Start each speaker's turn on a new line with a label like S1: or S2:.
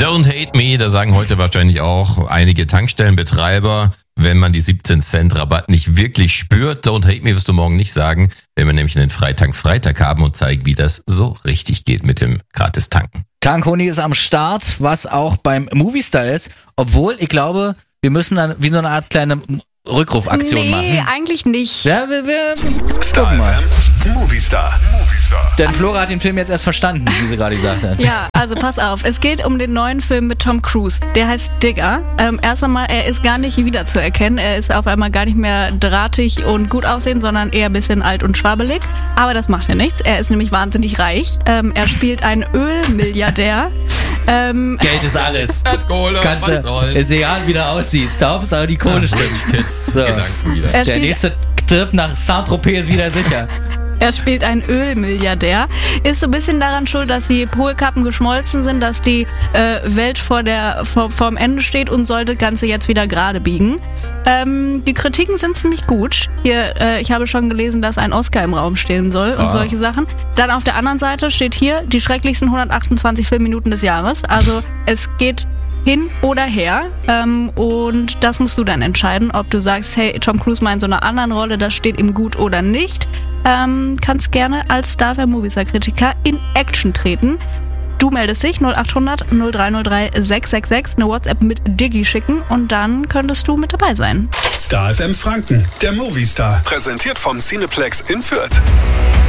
S1: Don't Hate Me, da sagen heute wahrscheinlich auch einige Tankstellenbetreiber, wenn man die 17 Cent Rabatt nicht wirklich spürt. Don't Hate Me wirst du morgen nicht sagen, wenn wir nämlich einen Freitag haben und zeigen, wie das so richtig geht mit dem Gratis-Tanken.
S2: Tankhonig ist am Start, was auch beim Movistar ist, obwohl ich glaube, wir müssen dann wie so eine Art kleine Rückrufaktion machen.
S3: Nee, eigentlich nicht.
S2: Ja, wir
S4: Star
S2: gucken mal.
S4: FM, Movistar.
S2: Denn Flora hat den Film jetzt erst verstanden, wie sie gerade gesagt hat.
S3: Ja, also pass auf. Es geht um den neuen Film mit Tom Cruise. Der heißt Digger. Erst einmal, er ist gar nicht wiederzuerkennen. Er ist auf einmal gar nicht mehr drahtig und gut aussehend, sondern eher ein bisschen alt und schwabbelig. Aber das macht ja nichts. Er ist nämlich wahnsinnig reich. Er spielt einen Ölmilliardär.
S2: Geld ist alles.
S1: Kohle,
S2: Kannst du, ist egal, wie du aussiehst. Hauptsache die Kohle stimmt.
S1: Kids,
S2: So.
S1: Gedanken wieder.
S2: Der nächste Trip nach Saint-Tropez ist wieder sicher.
S3: Er spielt einen Ölmilliardär, ist so ein bisschen daran schuld, dass die Polkappen geschmolzen sind, dass die Welt vorm Ende steht und sollte das Ganze jetzt wieder gerade biegen. Die Kritiken sind ziemlich gut. Hier, ich habe schon gelesen, dass ein Oscar im Raum stehen soll und solche Sachen. Dann auf der anderen Seite steht hier die schrecklichsten 128 Filmminuten des Jahres. Also es geht hin oder her und das musst du dann entscheiden, ob du sagst, hey, Tom Cruise mal in so einer anderen Rolle, das steht ihm gut oder nicht. Kannst gerne als Star FM Movistar Kritiker in Action treten. Du meldest dich 0800 0303 666, eine WhatsApp mit Diggi schicken und dann könntest du mit dabei sein.
S4: Star FM Franken, der Movistar. Präsentiert vom Cineplex in Fürth.